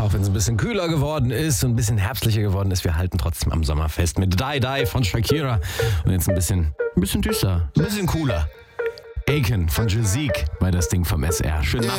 auch wenn es ein bisschen kühler geworden ist und ein bisschen herbstlicher geworden ist, wir halten trotzdem am Sommer fest mit Die Die von Shakira. Und jetzt ein bisschen düster, ein bisschen cooler. Aiken von Jazik war das Ding vom SR. Schönen Nachmittag.